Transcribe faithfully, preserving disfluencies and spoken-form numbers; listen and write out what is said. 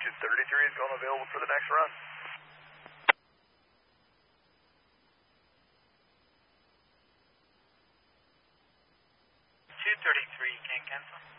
two thirty-three is going available for the next run. two thirty-three, can cancel.